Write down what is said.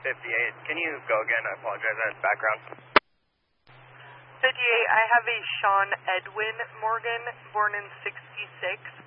58. Can you go again? I apologize. I had background. 58, I have a Sean Edwin Morgan, born in 66,